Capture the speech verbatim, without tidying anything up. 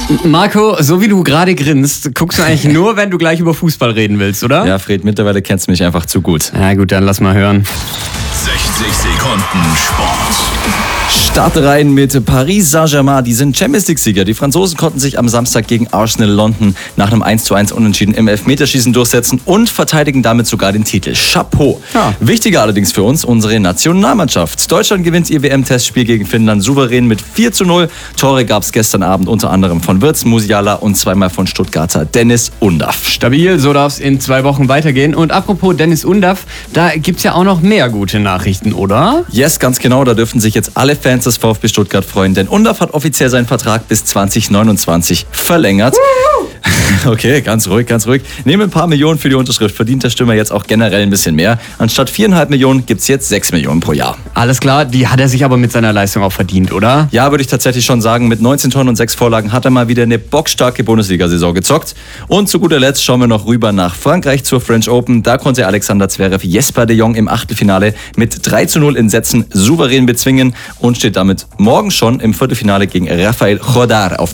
Marco, so wie du gerade grinst, guckst du eigentlich nur, wenn du gleich über Fußball reden willst, oder? Ja, Fred, mittlerweile kennst du mich einfach zu gut. Na gut, dann lass mal hören. sechzig Sekunden Sport. Starte rein mit Paris Saint-Germain, die sind Champions League-Sieger. Die Franzosen konnten sich am Samstag gegen Arsenal London nach einem eins zu eins Unentschieden im Elfmeterschießen durchsetzen und verteidigen damit sogar den Titel. Chapeau. Ja. Wichtiger allerdings für uns, unsere Nationalmannschaft. Deutschland gewinnt ihr W M-Testspiel gegen Finnland souverän mit vier zu null. Tore gab es gestern Abend unter anderem von Wirtz, Musiala und zweimal von Stuttgarter Dennis Undaff. Stabil, so darf es in zwei Wochen weitergehen. Und apropos Dennis Undaff, da gibt's ja auch noch mehr gute Nachrichten, oder? Yes, ganz genau, da dürfen sich jetzt alle Fans des VfB Stuttgart freuen, denn Undaff hat offiziell seinen Vertrag bis zwanzig neunundzwanzig verlängert. Okay, ganz ruhig, ganz ruhig. Nehme ein paar Millionen für die Unterschrift, verdient der Stürmer jetzt auch generell ein bisschen mehr. Anstatt viereinhalb Millionen gibt es jetzt sechs Millionen pro Jahr. Alles klar, die hat er sich aber mit seiner Leistung auch verdient, oder? Ja, würde ich tatsächlich schon sagen, mit neunzehn Toren und sechs Vorlagen hat er mal wieder eine bockstarke Bundesliga-Saison gezockt. Und zu guter Letzt schauen wir noch rüber nach Frankreich zur French Open. Da konnte Alexander Zverev Jesper de Jong im Achtelfinale mit drei zu null in Sätzen souverän bezwingen und steht damit morgen schon im Viertelfinale gegen Rafael Jodar auf